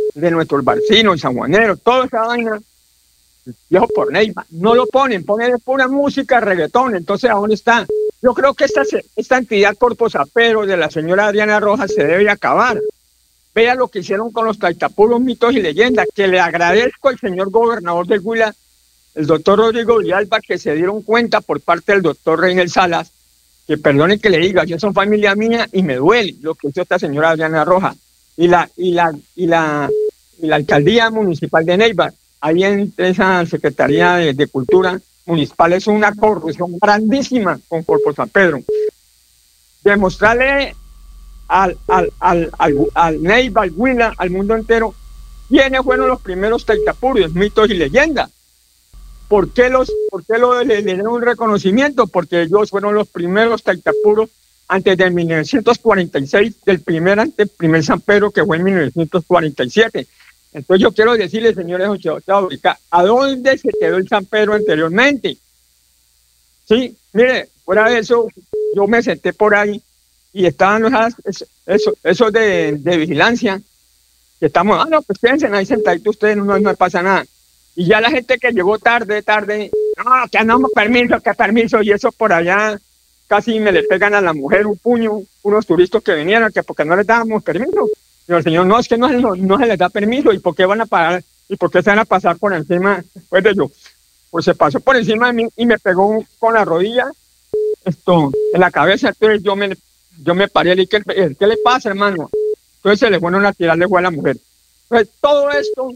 de nuestros barcinos, sanjuaneros, toda esa vaina, viejo por Neiva, no lo ponen pura música, reggaetón. Entonces, ¿a dónde está? Yo creo que esta entidad Corpo Zapero de la señora Adriana Rojas se debe acabar. Vea lo que hicieron con los taitapuros, mitos y leyendas, que le agradezco al señor gobernador del Huila, el doctor Rodrigo Villalba, que se dieron cuenta por parte del doctor Reinel Salas, que perdone que le diga, yo soy familia mía y me duele lo que hizo esta señora Adriana Rojas. Y la alcaldía municipal de Neiva, ahí en esa Secretaría de Cultura Municipal, es una corrupción grandísima con Corpo San Pedro. Demostrarle al Neiva, al Huila, al mundo entero, quiénes fueron los primeros taitapuros, mitos y leyendas. ¿Por qué le dieron un reconocimiento? Porque ellos fueron los primeros taitapuros antes de 1946, del primer San Pedro, que fue en 1947. Entonces yo quiero decirle, señores Ochoa, ¿a dónde se quedó el San Pedro anteriormente? Sí, mire, fuera de eso, yo me senté por ahí y estaban esos de vigilancia, que estamos, no, pues quédense ahí sentaditos ustedes, no pasa nada. Y ya la gente que llegó tarde, no, que no, permiso, y eso por allá, casi me le pegan a la mujer un puño, unos turistas que vinieron, que porque no les dábamos permiso. Y el señor, no, es que no se les da permiso, ¿y por qué van a parar? ¿Y por qué se van a pasar por encima? Pues de yo, pues se pasó por encima de mí y me pegó con la rodilla, en la cabeza. Entonces yo me paré y le dije, ¿qué le pasa, hermano? Entonces se le fueron a tirar, le fue a la mujer. Entonces todo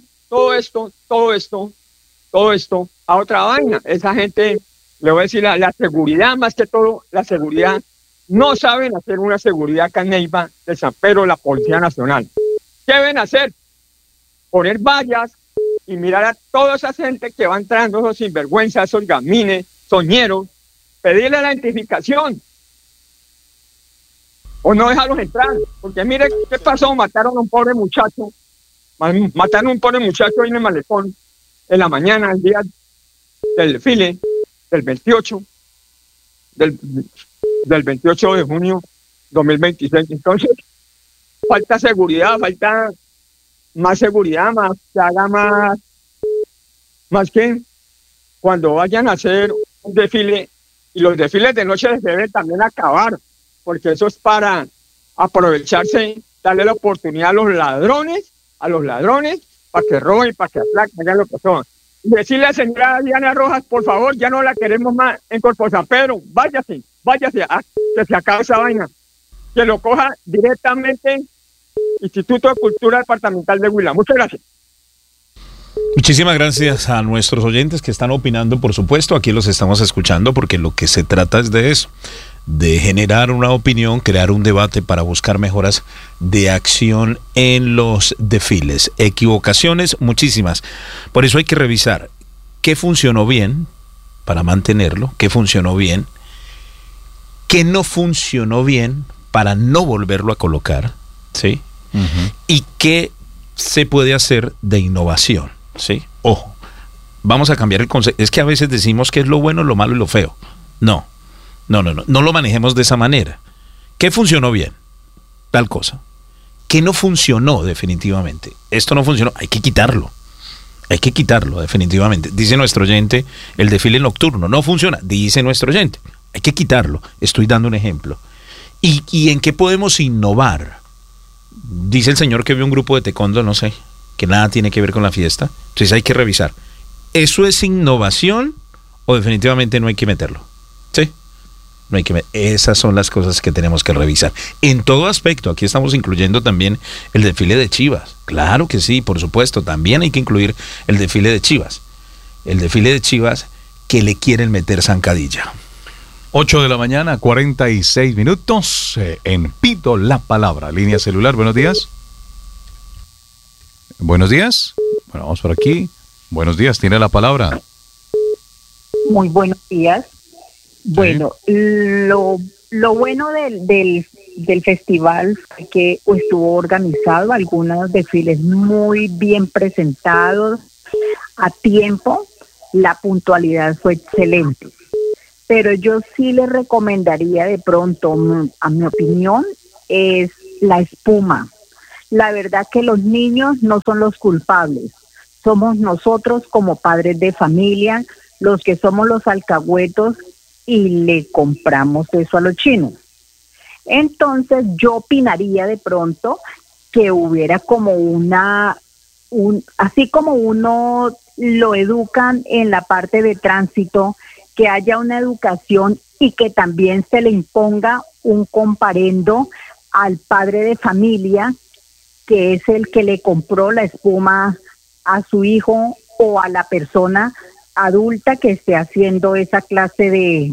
esto a otra vaina. Esa gente, le voy a decir, la seguridad, más que todo, la seguridad, no saben hacer una seguridad acá en Neiva de San Pedro, la Policía Nacional. ¿Qué deben hacer? Poner vallas y mirar a toda esa gente que va entrando, esos sinvergüenzas, esos gamines, soñeros, pedirle la identificación o no dejarlos entrar. Porque mire, ¿qué pasó? Mataron a un pobre muchacho ahí en el malecón en la mañana, el día del desfile del 28 de junio 2026. Entonces, falta seguridad, falta más seguridad, que haga más que cuando vayan a hacer un desfile, y los desfiles de noche se deben también acabar, porque eso es para aprovecharse, darle la oportunidad a los ladrones, para que roben, para que aplaquen, hagan lo que son. Y decirle a la señora Diana Rojas, por favor, ya no la queremos más en Corpo San Pedro, váyase, que se acabe esa vaina, que lo coja directamente Instituto de Cultura Departamental de Huila. Muchas gracias. Muchísimas gracias a nuestros oyentes que están opinando, por supuesto, aquí los estamos escuchando porque lo que se trata es de eso, de generar una opinión, crear un debate para buscar mejoras de acción en los desfiles. Equivocaciones, muchísimas. Por eso hay que revisar qué funcionó bien para mantenerlo, qué funcionó bien, qué no funcionó bien para no volverlo a colocar, ¿sí? Y qué se puede hacer de innovación, ¿sí? Ojo, vamos a cambiar el concepto. Es que a veces decimos que es lo bueno, lo malo y lo feo. No lo manejemos de esa manera. ¿Qué funcionó bien? Tal cosa. ¿Qué no funcionó definitivamente? Esto no funcionó, hay que quitarlo definitivamente. Dice nuestro oyente, el desfile nocturno no funciona, dice nuestro oyente, hay que quitarlo. Estoy dando un ejemplo. ¿Y en qué podemos innovar? Dice el señor que vio un grupo de taekwondo, no sé, que nada tiene que ver con la fiesta. Entonces hay que revisar, ¿eso es innovación o definitivamente no hay que meterlo? ¿Sí? No hay que esas son las cosas que tenemos que revisar en todo aspecto. Aquí estamos incluyendo también el desfile de Chivas. Claro que sí, por supuesto, también hay que incluir el desfile de Chivas. El desfile de Chivas que le quieren meter zancadilla. 8 de la mañana, 46 minutos, en Pido la Palabra. Línea celular, buenos días. Buenos días. Bueno, vamos por aquí. Buenos días, tiene la palabra. Muy buenos días. Bueno, lo bueno del festival fue que estuvo organizado, algunos desfiles muy bien presentados, a tiempo, la puntualidad fue excelente. Pero yo sí le recomendaría de pronto, a mi opinión, es la espuma. La verdad que los niños no son los culpables. Somos nosotros como padres de familia los que somos los alcahuetos y le compramos eso a los chinos. Entonces yo opinaría de pronto que hubiera como así como uno lo educan en la parte de tránsito, que haya una educación y que también se le imponga un comparendo al padre de familia, que es el que le compró la espuma a su hijo o a la persona adulta que esté haciendo esa clase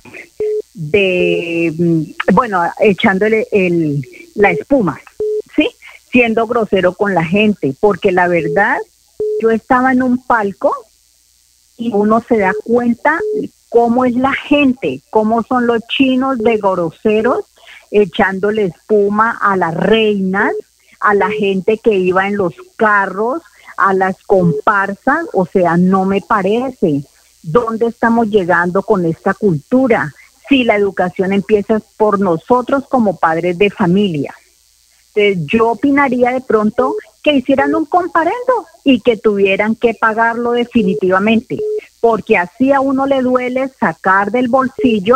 echándole la espuma, ¿sí? Siendo grosero con la gente, porque la verdad, yo estaba en un palco y uno se da cuenta cómo es la gente, cómo son los chinos de groseros, echándole espuma a las reinas, a la gente que iba en los carros, a las comparsas. O sea, no me parece. ¿Dónde estamos llegando con esta cultura? Si la educación empieza por nosotros como padres de familia. Entonces, yo opinaría de pronto que hicieran un comparendo y que tuvieran que pagarlo definitivamente, porque así a uno le duele sacar del bolsillo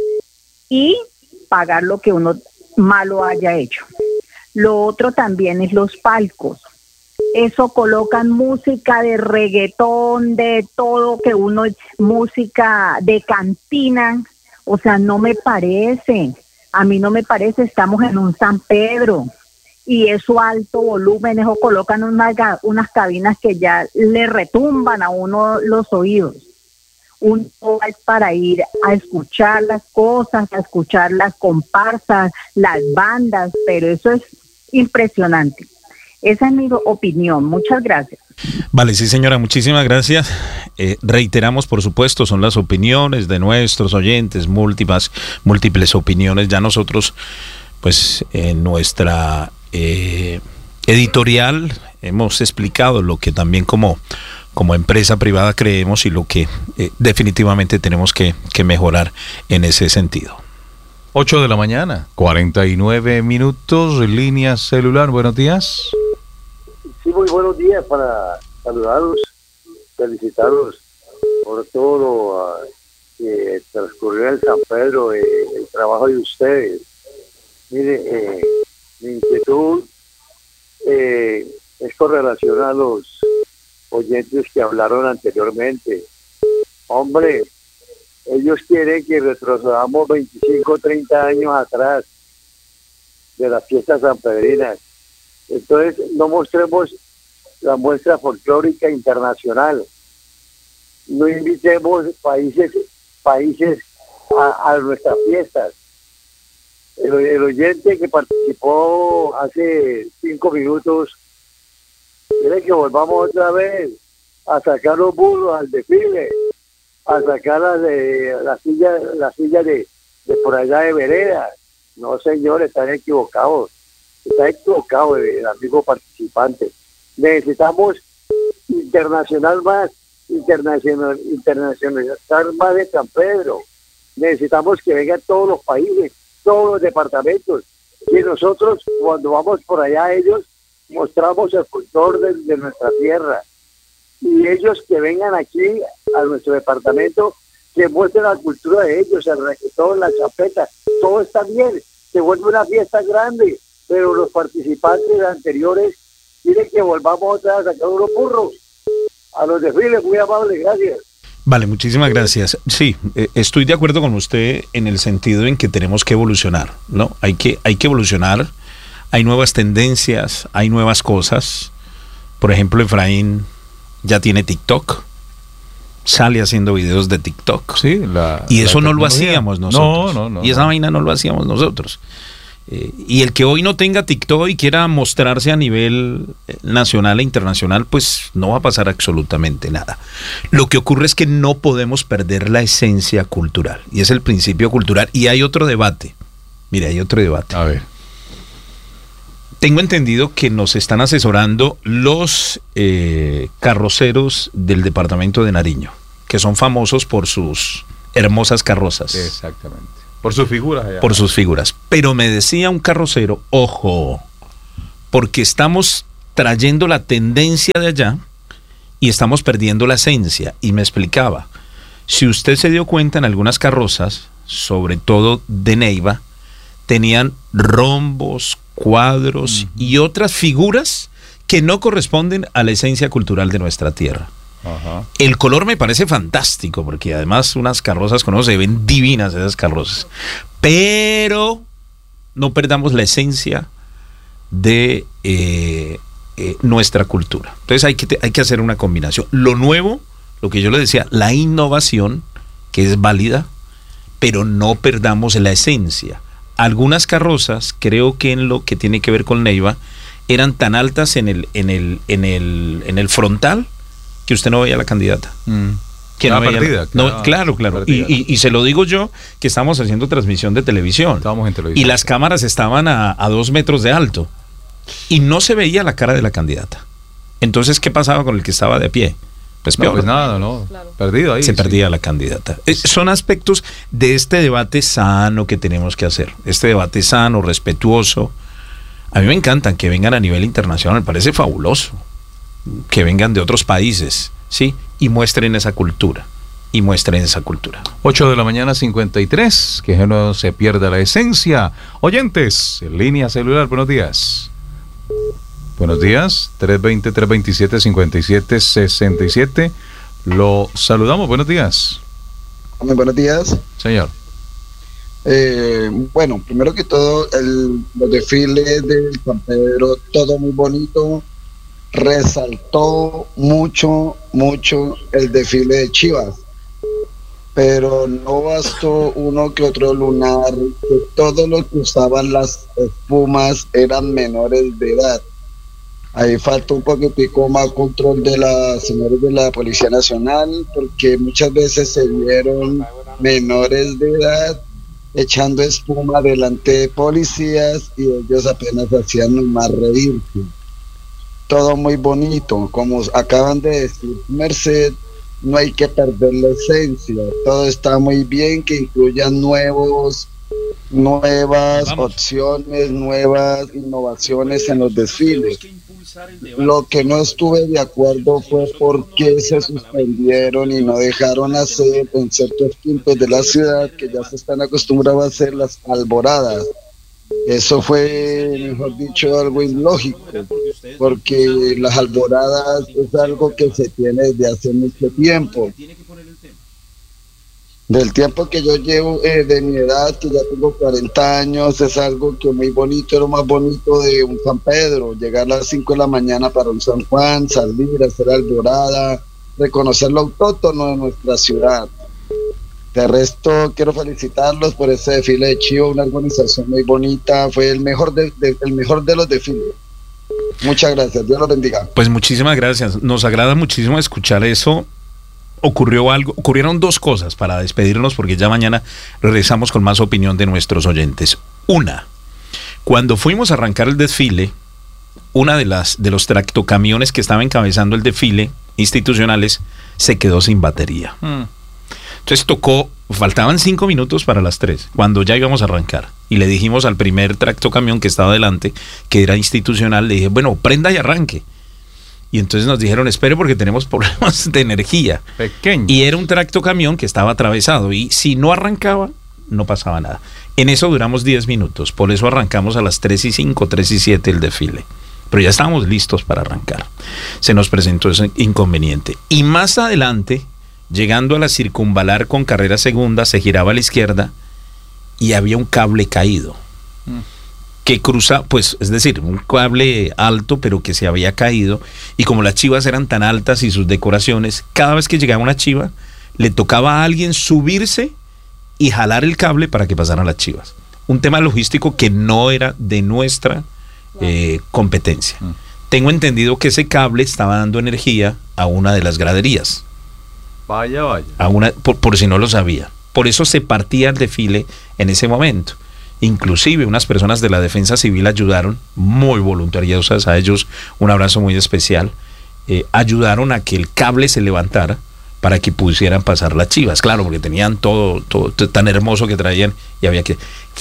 y pagar lo que uno malo haya hecho. Lo otro también es los palcos. Eso colocan música de reggaetón, de todo, que uno, música de cantina. O sea, no me parece. A mí no me parece. Estamos en un San Pedro y eso alto volumen, eso colocan unas cabinas que ya le retumban a uno los oídos. Uno es para ir a escuchar las cosas, a escuchar las comparsas, las bandas, pero eso es impresionante. Esa es mi opinión. Muchas gracias. Vale, sí, señora, muchísimas gracias. Reiteramos, por supuesto, son las opiniones de nuestros oyentes, múltiples opiniones. Ya nosotros, pues, en nuestra editorial hemos explicado lo que también como empresa privada creemos y lo que definitivamente tenemos que mejorar en ese sentido. 8 de la mañana, 49 minutos, línea celular, buenos días. Sí, muy buenos días, para saludarlos, felicitarlos por todo lo que transcurrió en San Pedro, el trabajo de ustedes. Mire, mi inquietud es con relación a los oyentes que hablaron anteriormente. Hombre, ellos quieren que retrocedamos 25, 30 años atrás de las fiestas sanpedrinas. Entonces, no mostremos la muestra folclórica internacional. No invitemos países a nuestras fiestas. El oyente que participó hace 5 minutos quiere que volvamos otra vez a sacar los burros al desfile, a sacar la silla de por allá de vereda. No, señores, están equivocados. Está equivocado el amigo participante. Necesitamos internacionalizar más de San Pedro. Necesitamos que vengan todos los países, todos los departamentos. Y nosotros, cuando vamos por allá, ellos mostramos el folclore de nuestra tierra. Y ellos que vengan aquí a nuestro departamento, que muestren la cultura de ellos, el reggaetón, la chapeta, todo está bien, se vuelve una fiesta grande, pero los participantes anteriores quieren que volvamos otra vez a sacar unos burros a los desfiles. Muy amables, gracias. Vale, muchísimas gracias. Sí, estoy de acuerdo con usted en el sentido en que tenemos que evolucionar, ¿no? Hay que evolucionar, hay nuevas tendencias, hay nuevas cosas. Por ejemplo, Efraín ya tiene TikTok, sale haciendo videos de TikTok. Sí, y eso no lo hacíamos nosotros. No. Y esa vaina no lo hacíamos nosotros. Y el que hoy no tenga TikTok y quiera mostrarse a nivel nacional e internacional, pues no va a pasar absolutamente nada. Lo que ocurre es que no podemos perder la esencia cultural, y es el principio cultural. Y hay otro debate. Mira, hay otro debate. A ver. Tengo entendido que nos están asesorando los carroceros del departamento de Nariño, que son famosos por sus hermosas carrozas. Exactamente. Por sus figuras allá. Por sus figuras. Pero me decía un carrocero, ojo, porque estamos trayendo la tendencia de allá y estamos perdiendo la esencia. Y me explicaba, si usted se dio cuenta, en algunas carrozas, sobre todo de Neiva, tenían rombos, cuadros y otras figuras que no corresponden a la esencia cultural de nuestra tierra. Ajá. El color me parece fantástico, porque además unas carrozas con se ven divinas esas carrozas, pero no perdamos la esencia de nuestra cultura. Entonces hay que hacer una combinación. Lo nuevo, lo que yo le decía, la innovación, que es válida, pero no perdamos la esencia. Algunas carrozas, creo que en lo que tiene que ver con Neiva, eran tan altas en el frontal que usted no veía a la candidata. Que no veía perdida, claro. Y se lo digo yo, que estamos haciendo transmisión de televisión. Estábamos en televisión. Y las cámaras estaban a 2 metros de alto. Y no se veía la cara de la candidata. Entonces, ¿qué pasaba con el que estaba de pie? Pues peor. No, pues nada, no. Claro. Perdido ahí. Se perdía la candidata. Son aspectos de este debate sano que tenemos que hacer. Este debate sano, respetuoso. A mí me encantan que vengan a nivel internacional. Me parece fabuloso que vengan de otros países, ¿sí? Y muestren esa cultura. 8 de la mañana, 53. Que no se pierda la esencia. Oyentes, en línea celular, buenos días. Buenos días, 320-327-5767. Lo saludamos, buenos días. Muy buenos días. Señor. Bueno, primero que todo, los desfiles del San Pedro, todo muy bonito. Resaltó mucho el desfile de Chivas. Pero no bastó uno que otro lunar, que todos los que usaban las espumas eran menores de edad. Ahí falta un poquitico más control de las señores de la Policía Nacional, porque muchas veces se vieron menores de edad echando espuma delante de policías y ellos apenas hacían más reírse. Todo muy bonito, como acaban de decir Merced, no hay que perder la esencia, todo está muy bien, que incluyan nuevas opciones, nuevas innovaciones en los desfiles. Lo que no estuve de acuerdo fue por qué se suspendieron y no dejaron hacer en ciertos puntos de la ciudad que ya se están acostumbrados a hacer las alboradas. Eso fue, mejor dicho, algo ilógico, porque las alboradas es algo que se tiene desde hace mucho tiempo. Del tiempo que yo llevo, de mi edad, que ya tengo 40 años, es algo que muy bonito, es lo más bonito de un San Pedro, llegar a las 5 de la mañana para un San Juan, salir, hacer alborada, reconocer lo autóctono de nuestra ciudad. De resto, quiero felicitarlos por ese desfile de Chivo, una organización muy bonita, fue el mejor de los desfiles. Muchas gracias, Dios los bendiga. Pues muchísimas gracias, nos agrada muchísimo escuchar eso. Ocurrieron 2 cosas para despedirnos, porque ya mañana regresamos con más opinión de nuestros oyentes. Una, cuando fuimos a arrancar el desfile, una de los tractocamiones que estaba encabezando el desfile institucionales se quedó sin batería. Entonces faltaban 5 minutos para las 3, cuando ya íbamos a arrancar. Y le dijimos al primer tractocamión que estaba delante, que era institucional, le dije, bueno, prenda y arranque. Y entonces nos dijeron, espere porque tenemos problemas de energía. Pequeño. Y era un tractocamión que estaba atravesado y si no arrancaba, no pasaba nada. En eso duramos 10 minutos, por eso arrancamos a las 3:05, 3:07 el desfile. Pero ya estábamos listos para arrancar. Se nos presentó ese inconveniente. Y más adelante, llegando a la circunvalar con carrera segunda, se giraba a la izquierda y había un cable caído. Que cruza, pues, es decir, un cable alto, pero que se había caído, y como las chivas eran tan altas y sus decoraciones, cada vez que llegaba una chiva, le tocaba a alguien subirse y jalar el cable para que pasaran las chivas. Un tema logístico que no era de nuestra competencia. Tengo entendido que ese cable estaba dando energía a una de las graderías. Vaya. A una, por si no lo sabía. Por eso se partía el desfile en ese momento. Inclusive unas personas de la Defensa Civil ayudaron, muy voluntariosas, a ellos un abrazo muy especial, ayudaron a que el cable se levantara para que pudieran pasar las chivas, claro, porque tenían todo tan hermoso que traían y había que... Fueron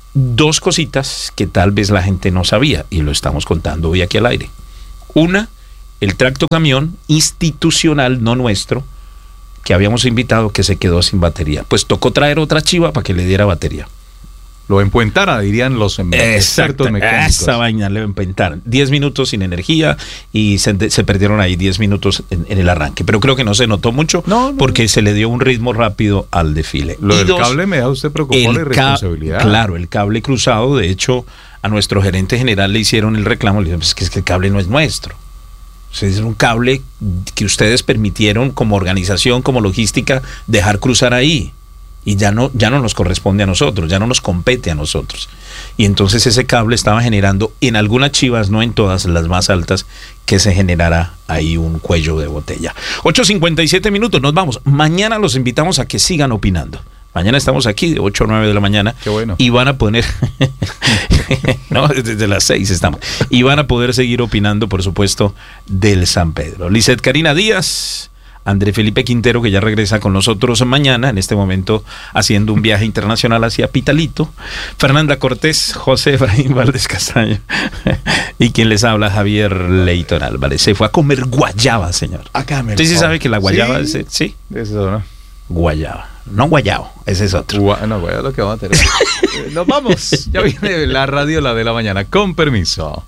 dos cositas que tal vez la gente no sabía y lo estamos contando hoy aquí al aire. Una, el tractocamión institucional, no nuestro, que habíamos invitado, que se quedó sin batería. Pues tocó traer otra chiva para que le diera batería. Lo empuentara, dirían los expertos mecánicos. Esa vaina le empuentaron. 10 minutos sin energía y se perdieron ahí 10 minutos en el arranque. Pero creo que no se notó mucho porque se le dio un ritmo rápido al desfile. Lo del cable me da usted preocupado la irresponsabilidad. Claro, el cable cruzado. De hecho, a nuestro gerente general le hicieron el reclamo. Le dijeron, pues es que el cable no es nuestro. Es un cable que ustedes permitieron como organización, como logística, dejar cruzar ahí. Y ya no nos corresponde a nosotros, ya no nos compete a nosotros. Y entonces ese cable estaba generando en algunas chivas, no en todas, las más altas, que se generara ahí un cuello de botella. 8:57 minutos, nos vamos. Mañana los invitamos a que sigan opinando. Mañana estamos aquí de 8 a 9 de la mañana. Qué bueno. Y van a poner... no, desde las 6 estamos. Y van a poder seguir opinando, por supuesto, del San Pedro. Lizeth Karina Díaz... André Felipe Quintero, que ya regresa con nosotros mañana, en este momento haciendo un viaje internacional hacia Pitalito. Fernanda Cortés, José Efraín Valdés Castaño y quien les habla, Javier Leighton Álvarez. Se fue a comer guayaba, señor. ¿Usted sí sabe que la guayaba es... Sí, eso, ¿no? Guayaba. No guayao, ese es otro. No, guayaba es lo que vamos a tener. Nos vamos. Ya viene la radio, la de la mañana. Con permiso.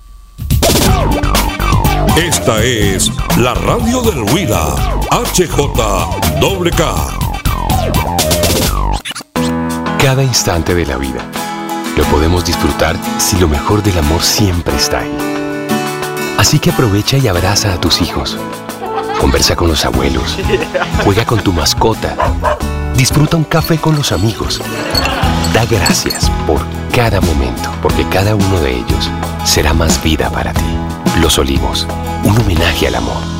Esta es la radio del Huila, HJWK. Cada instante de la vida lo podemos disfrutar si lo mejor del amor siempre está ahí. Así que aprovecha y abraza a tus hijos. Conversa con los abuelos. Juega con tu mascota. Disfruta un café con los amigos. Da gracias por cada momento, porque cada uno de ellos será más vida para ti. Los Olivos, un homenaje al amor.